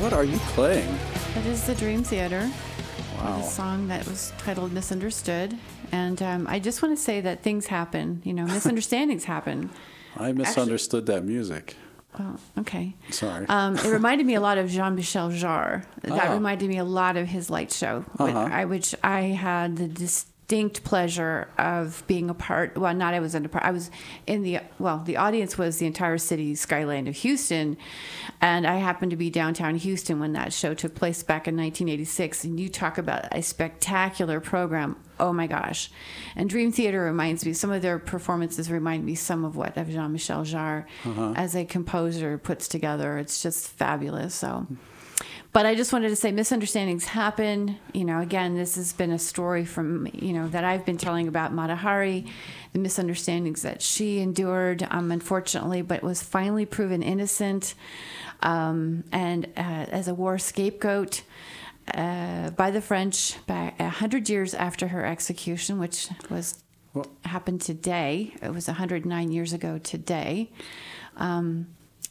What are you playing? That is the Dream Theater. Wow. A song that was titled Misunderstood. And I just want to say that things happen, misunderstandings happen. I misunderstood that music. Oh, okay. Sorry. It reminded me a lot of Jean-Michel Jarre. That reminded me a lot of his light show, which I had the distinct pleasure of being a part. Well, not I was in a part. I was in the audience was the entire city skyline of Houston, and I happened to be downtown Houston when that show took place back in 1986. And you talk about a spectacular program. Oh my gosh. And Dream Theater reminds me, some of their performances remind me some of what Jean-Michel Jarre as a composer puts together. It's just fabulous. So, but I just wanted to say misunderstandings happen. Again, this has been a story from, that I've been telling about Mata Hari, the misunderstandings that she endured, unfortunately, but was finally proven innocent and as a war scapegoat. By the French, 100 years after her execution, which happened today. It was 109 years ago today. And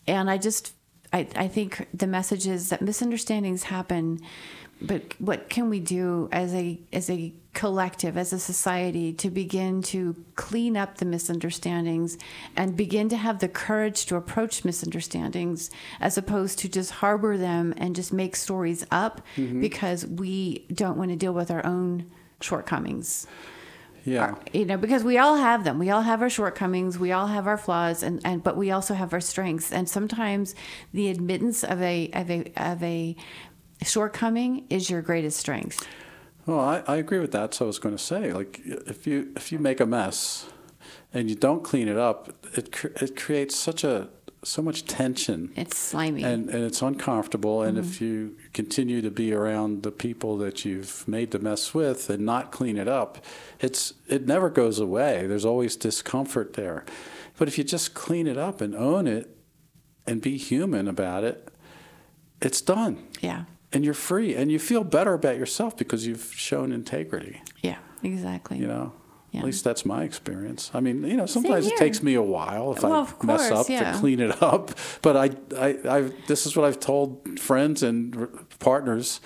I think the message is that misunderstandings happen, but what can we do as a collective, as a society, to begin to clean up the misunderstandings and begin to have the courage to approach misunderstandings as opposed to just harbor them and just make stories up because we don't want to deal with our own shortcomings. Yeah. Because we all have them. We all have our shortcomings. We all have our flaws, but we also have our strengths. And sometimes the admittance of a shortcoming is your greatest strength. Well, I agree with that. So I was going to say, like, if you make a mess and you don't clean it up, it creates so much tension. It's slimy. And it's uncomfortable. And if you continue to be around the people that you've made the mess with and not clean it up, it never goes away. There's always discomfort there. But if you just clean it up and own it and be human about it, it's done. Yeah. And you're free, and you feel better about yourself because you've shown integrity. Yeah, exactly. Yeah. At least that's my experience. I mean, sometimes Same it here. takes me a while if I of mess course, up yeah. to clean it up. But I this is what I've told friends and partners.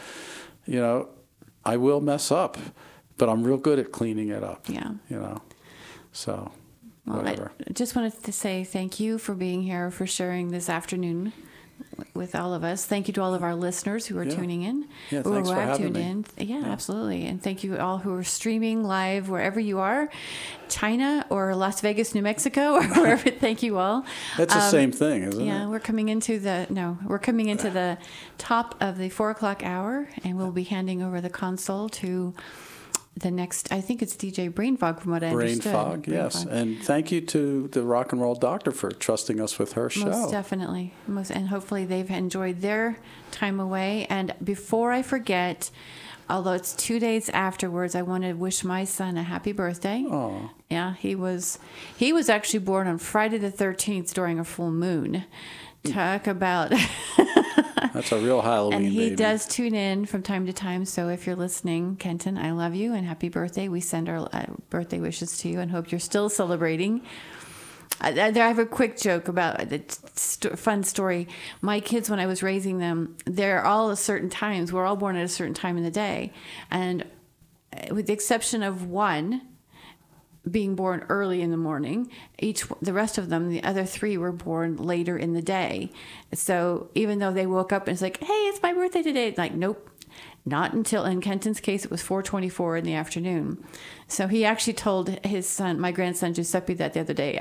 I will mess up, but I'm real good at cleaning it up. Yeah. So Well, whatever. I just wanted to say thank you for being here, for sharing this afternoon with all of us. Thank you to all of our listeners who are tuning in. Yeah, who thanks for have having tuned me. in. Yeah, absolutely. And thank you all who are streaming live wherever you are, China or Las Vegas, New Mexico, or wherever. Thank you all. It's the same thing, isn't it? Yeah, we're coming into the top of the 4:00 hour, and we'll be handing over the console to the next, I think it's DJ Brain Fog, from what I Brain understood. Fog, yes. Fog. And thank you to the Rock and Roll Doctor for trusting us with her show. Most definitely. And hopefully they've enjoyed their time away. And before I forget, although it's 2 days afterwards, I want to wish my son a happy birthday. Oh. Yeah, he was actually born on Friday the 13th during a full moon. Talk about... That's a real Halloween And he baby. does tune in from time to time. So if you're listening, Kenton, I love you and happy birthday. We send our birthday wishes to you and hope you're still celebrating. I have a quick joke about the fun story. My kids, when I was raising them, they're all at certain times. We're all born at a certain time in the day. And with the exception of one being born early in the morning, the rest of them, the other three, were born later in the day. So even though they woke up and it's like, hey, it's my birthday today, it's like, nope, not until, in Kenton's case, it was 4:24 in the afternoon. So he actually told his son, my grandson Giuseppe, that the other day,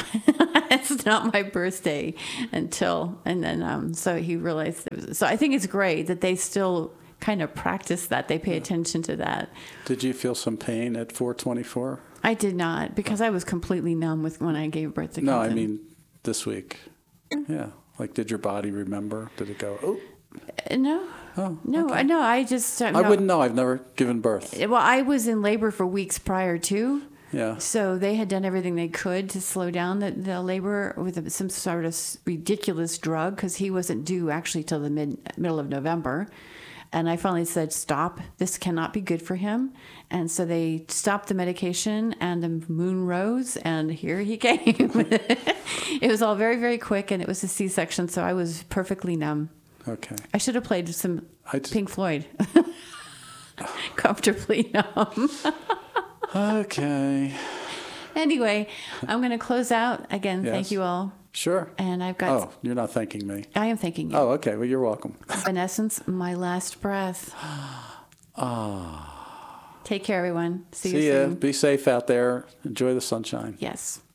it's not my birthday until, and then, so he realized, so I think it's great that they still kind of practice that. They pay attention to that. Did you feel some pain at 4:24? I did not, because I was completely numb when I gave birth to No, Kenton. I mean this week. Yeah. Like, did your body remember? Did it go, oh? No. Oh, No, okay. no, I just... I wouldn't know. I've never given birth. Well, I was in labor for weeks prior to. Yeah. So they had done everything they could to slow down the labor with some sort of ridiculous drug, because he wasn't due actually till the middle of November. And I finally said, stop. This cannot be good for him. And so they stopped the medication, and the moon rose, and here he came. It was all very, very quick, and it was a C-section, so I was perfectly numb. Okay. I should have played some I just- Pink Floyd. Comfortably numb. Okay. Anyway, I'm going to close out. Again, Yes. thank you all. Sure. And I've got... Oh, you're not thanking me. I am thanking you. Oh, okay. Well, you're welcome. In essence, my last breath. Take care, everyone. See you See ya. soon. Be safe out there. Enjoy the sunshine. Yes.